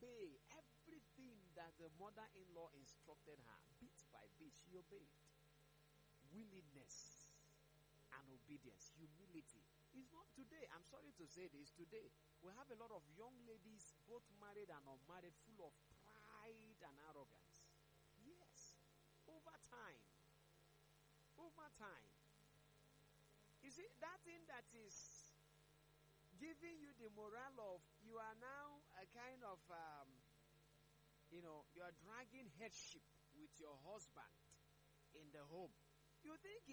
obey everything that the mother-in-law instructed her, bit by bit. She obeyed. Willingness and obedience, humility. It's not today. I'm sorry to say this. Today, we have a lot of young ladies, both married and unmarried, full of pride and arrogance. Yes. Over time. You see, that thing that is giving you the morale of, you are now a kind of, you are dragging headship with your husband in the home. You think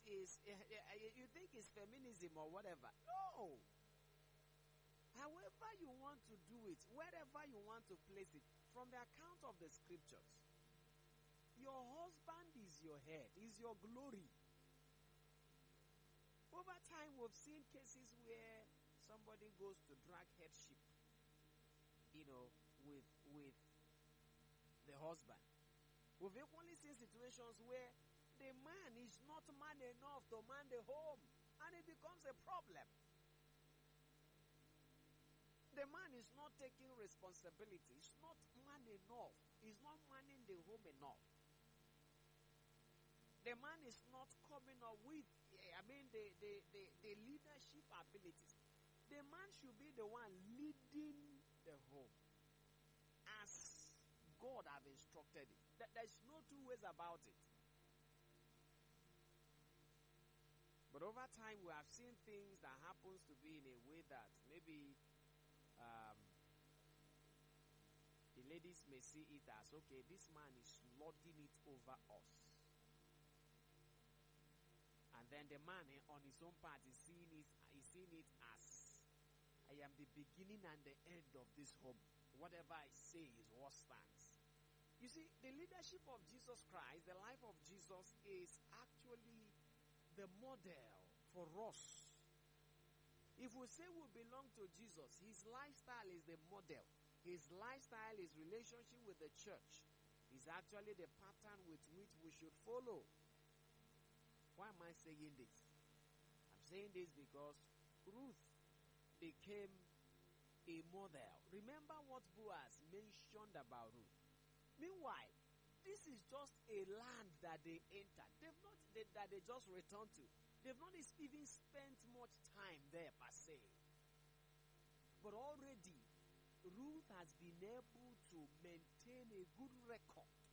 it's feminism or whatever. No. However you want to do it, wherever you want to place it, from the account of the scriptures, your husband is your head, is your glory. Over time, we've seen cases where somebody goes to drag headship, with the husband. We've equally seen situations where the man is not man enough to man the home, and it becomes a problem. The man is not taking responsibility. He's not man enough. He's not manning the home enough. The man is not coming up with, the leadership abilities. The man should be the one leading the home as God have instructed it. There's no two ways about it. But over time, we have seen things that happens to be in a way that maybe the ladies may see it as, okay, this man is lording it over us. And then the man on his own part is seeing it as, I am the beginning and the end of this home. Whatever I say is what stands. You see, the leadership of Jesus Christ, the life of Jesus, is actually the model for us. If we say we belong to Jesus, his lifestyle is the model. His lifestyle, his relationship with the church is actually the pattern with which we should follow. Why am I saying this? I'm saying this because Ruth became a model. Remember what Boaz mentioned about Ruth. Meanwhile, this is just a land that they entered. That they just returned to. They've not even spent much time there per se. But already, Ruth has been able to maintain a good record